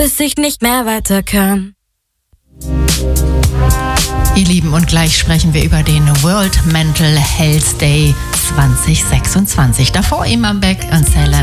bis ich nicht mehr weiter kann. Ihr Lieben, und gleich sprechen wir über den World Mental Health Day 2026. Davor Imam Beck und Salem.